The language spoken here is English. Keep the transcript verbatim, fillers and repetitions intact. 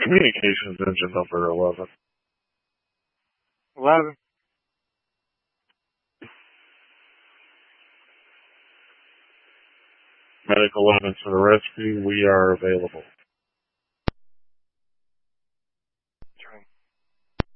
Communications engine number eleven. eleven. Medical eleven to the rescue. We are available.